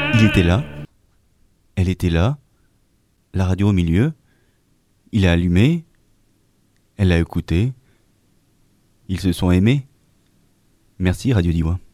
Il était là, elle était là, la radio au milieu, il a allumé, elle a écouté, ils se sont aimés. Merci Radio Diwa.